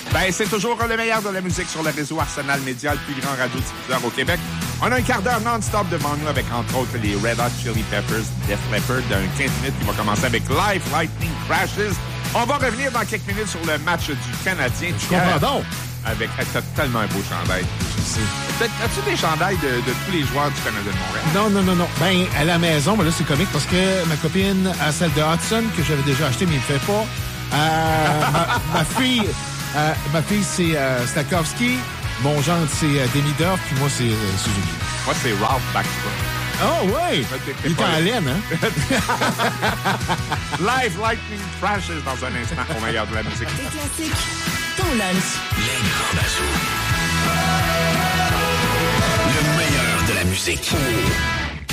Ben, c'est toujours le meilleur de la musique sur le réseau Arsenal Média, le plus grand radiodiffuseur au Québec. On a un quart d'heure non-stop devant nous avec, entre autres, les Red Hot Chili Peppers, Def Leppard, d'un 15 minutes qui va commencer avec Live Lightning Crashes. On va revenir dans quelques minutes sur le match du Canadien. Je comprends donc. Avec, t'as tellement un beau chandail. Je sais. As-tu des chandails de tous les joueurs du Canadien de Montréal? Non. Ben, à la maison, ben là, c'est comique parce que ma copine a celle de Hudson que j'avais déjà acheté, mais il ne le fait pas. Ma fille, c'est Stakowski. Mon gendre, c'est Demidov. Puis moi, c'est Suzuki. Moi, c'est Ralph Backstrom. Oh, oui! Il est en laine, hein? Live Lightning Crashes dans un instant au meilleur de la musique. Des classiques, ton lunch. Les grands assauts. Le meilleur de la musique.